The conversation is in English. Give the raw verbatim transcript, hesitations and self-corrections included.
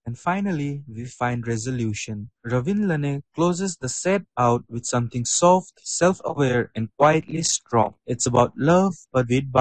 And finally, we find resolution. Ravin Lane closes the set out with something soft, self aware, and quietly strong. It's about love, but with